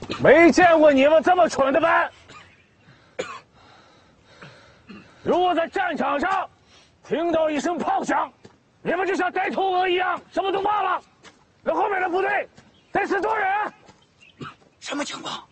没见过你们这么蠢的班。如果在战场上听到一声炮响，你们就像呆头鹅一样，什么都忘了。那后面的部队得死多人。 什么情况？